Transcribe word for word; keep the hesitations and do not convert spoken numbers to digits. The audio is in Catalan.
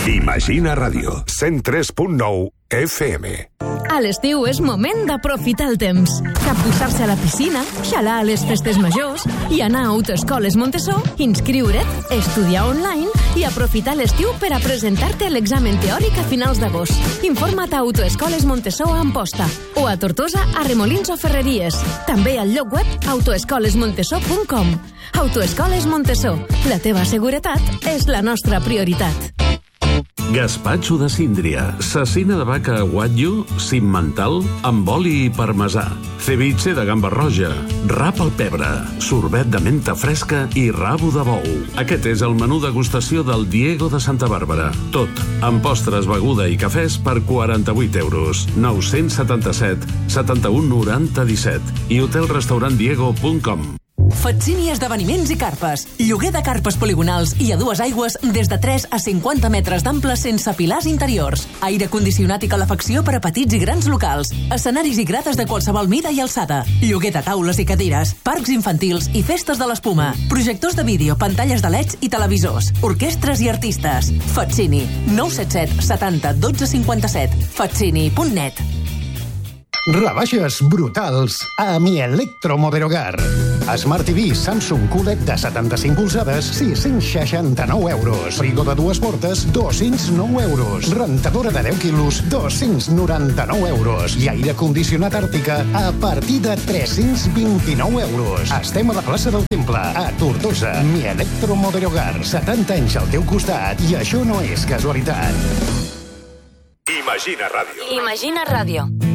Imagina Ràdio, cent tres punt nou F M. A l'estiu és moment d'aprofitar el temps. Capbussar-se a la piscina, xalar a les festes majors i anar a Autoescoles Montessó, inscriure't, estudiar online i aprofitar l'estiu per a presentar-te l'examen teòric a finals d'agost. Informa't a Autoescoles Montessó a Amposta o a Tortosa a Remolins o Ferreries. També al lloc web autoescoles montessó punt com. Autoescoles Montessó. La teva seguretat és la nostra prioritat. Gaspatxo de síndria, cecina de vaca a guatllio, simmental, amb oli i parmesà, ceviche de gamba roja, rap al pebre, sorbet de menta fresca i rabo de bou. Aquest és el menú degustació del Diego de Santa Bàrbara. Tot, amb postres, beguda i cafès per quaranta-vuit euros. nou-cents setanta-set setanta-u noranta disset i hotel restaurant diego punt com. Fatsini Esdeveniments i Carpes. Lloguer de carpes poligonals i a dues aigües des de tres a cinquanta metres d'ample sense pilars interiors. Aire condicionat i calefacció per a petits i grans locals. Escenaris i grates de qualsevol mida i alçada. Lloguer de taules i cadires. Parcs infantils i festes de l'espuma. Projectors de vídeo, pantalles de leds i televisors. Orquestres i artistes. Fatsini. nou set set setanta dotze cinquanta-set. fatsini punt net. Rebaixes brutals a Mi Electromoderogar. Smart T V Samsung Q L E D de setanta-cinc polzades, sis-cents seixanta-nou euros. Frigo de dues portes, dos-cents nou euros. Rentadora de deu quilos, dos-cents noranta-nou euros. I aire condicionat Àrtica a partir de tres-cents vint-i-nou euros. Estem a la plaça del Temple, a Tortosa. Mi Electromoderogar, setanta anys al teu costat. I això no és casualitat. Imagina Ràdio. Imagina Ràdio.